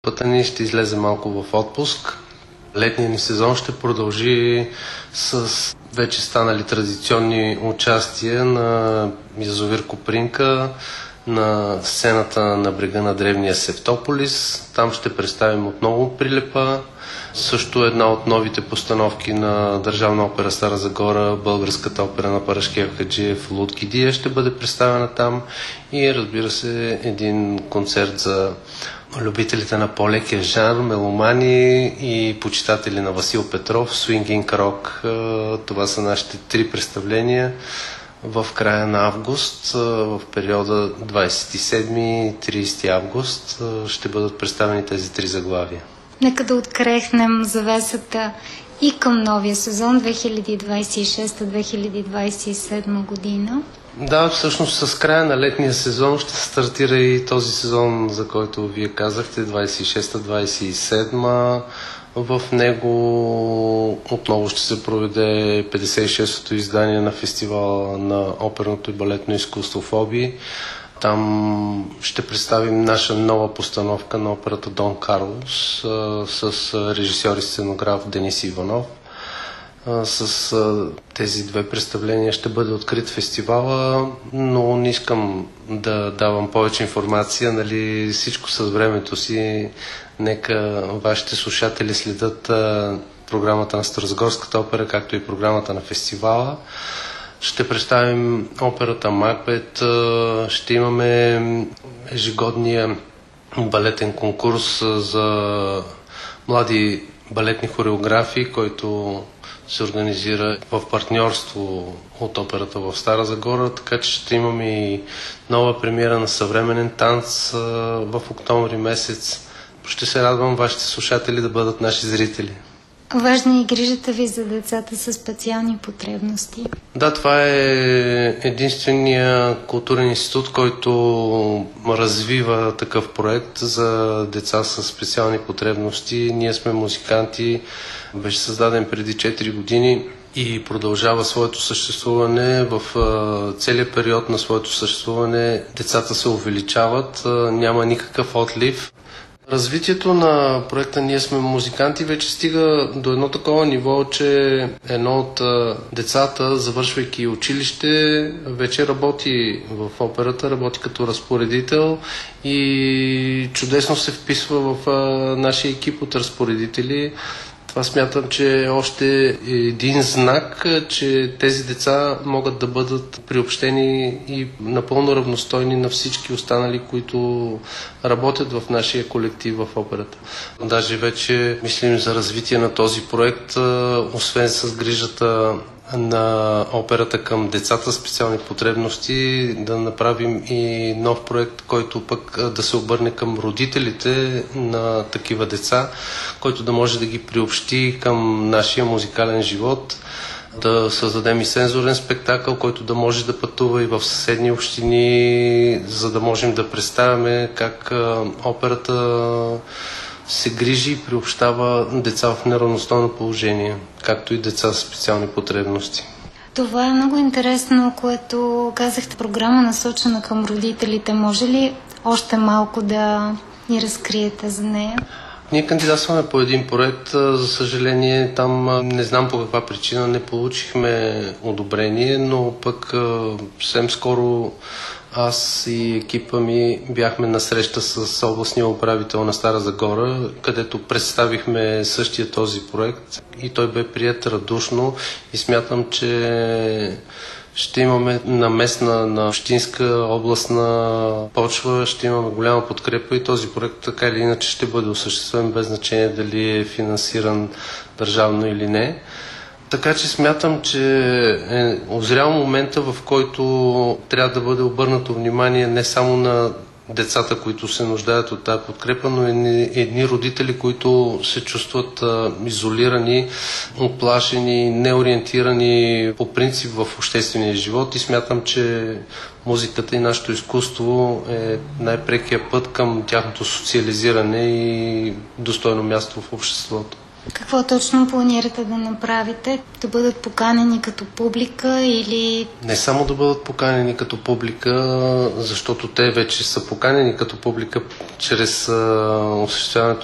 Пътя ни ще излезе малко в отпуск. Летният ни сезон ще продължи с вече станали традиционни участия на язовир Копринка, на сцената на брега на древния Севтополис. Там ще представим отново Прилепа. Също една от новите постановки на Държавна опера Стара Загора, Българската опера на Парашкев Хаджиев, Лудгидия ще бъде представена там. И разбира се, един концерт за любителите на по-лекия жанр, меломани и почитатели на Васил Петров, Swinging Rock. Това са нашите 3 представления в края на август, в периода 27-30 август ще бъдат представени тези 3 заглавия. Нека да открехнем завесата и към новия сезон 2026-2027 година. Да, всъщност с края на летния сезон ще стартира и този сезон, за който вие казахте, 26-27. В него отново ще се проведе 56-то издание на фестивала на оперното и балетно изкуство ФОБИ. Там ще представим наша нова постановка на операта Дон Карлос с режисьор и сценограф Денис Иванов. С тези 2 представления ще бъде открит фестивала, но не искам да давам повече информация. Нали, всичко с времето си. Нека вашите слушатели следят програмата на Старозагорската опера, както и програмата на фестивала. Ще представим операта Макбет, ще имаме ежегодния балетен конкурс за млади балетни хореографи, който се организира в партньорство от операта в Стара Загора, така че ще имаме и нова премиера на съвременен танц в октомври месец. Ще се радвам вашите слушатели да бъдат наши зрители. Важна е грижата ви за децата със специални потребности. Да, това е единствения културен институт, който развива такъв проект за деца със специални потребности. Ние сме музиканти, беше създаден преди 4 години и продължава своето съществуване. В целия период на своето съществуване децата се увеличават, няма никакъв отлив. Развитието на проекта Ние сме музиканти вече стига до едно такова ниво, че едно от децата, завършвайки училище, вече работи в операта, работи като разпоредител и чудесно се вписва в нашия екип от разпоредители. Това смятам, че е още един знак, че тези деца могат да бъдат приобщени и напълно равностойни на всички останали, които работят в нашия колектив в операта. Даже вече мислим за развитие на този проект, освен с грижата на операта към децата с специални потребности, да направим и нов проект, който пък да се обърне към родителите на такива деца, който да може да ги приобщи към нашия музикален живот, да създадем и сензорен спектакъл, който да може да пътува и в съседни общини, за да можем да представяме как операта се грижи и приобщава деца в неравностойно положение, както и деца с специални потребности. Това е много интересно, което казахте, програма насочена към родителите. Може ли още малко да ни разкриете за нея? Ние кандидатстваме по един проект, за съжаление там не знам по каква причина не получихме одобрение, но пък съвсем скоро аз и екипа ми бяхме на среща с областния управител на Стара Загора, където представихме същия този проект и той бе приет радушно и смятам, че ще имаме на местна, на общинска, областна почва, ще имаме голяма подкрепа и този проект така или иначе ще бъде осъществен без значение дали е финансиран държавно или не. Така че смятам, че е озрял момента, в който трябва да бъде обърнато внимание не само на децата, които се нуждаят от тази подкрепа, но и едни родители, които се чувстват изолирани, оплашени, неориентирани по принцип в обществения живот и смятам, че музиката и нашето изкуство е най-прекия път към тяхното социализиране и достойно място в обществото. Какво точно планирате да направите? Да бъдат поканени като публика или... Не само да бъдат поканени като публика, защото те вече са поканени като публика чрез осъществяването